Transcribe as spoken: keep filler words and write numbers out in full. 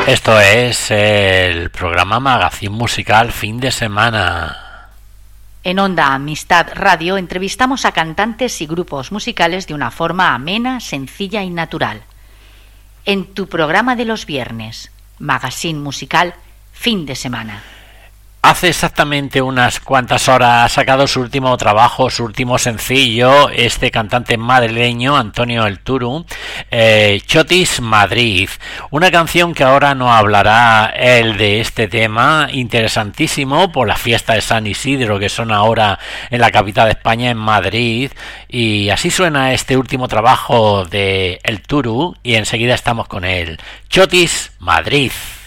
Esto es el programa Magazine Musical Fin de Semana. En Onda Amistad Radio entrevistamos a cantantes y grupos musicales de una forma amena, sencilla y natural. En tu programa de los viernes, Magazine Musical Fin de Semana. Hace exactamente unas cuantas horas ha sacado su último trabajo, su último sencillo, este cantante madrileño, Antonio El Turu, eh, Chotis Madrid. Una canción que ahora nos hablará él de este tema, interesantísimo, por la fiesta de San Isidro que son ahora en la capital de España, en Madrid. Y así suena este último trabajo de El Turu y enseguida estamos con él. Chotis Madrid.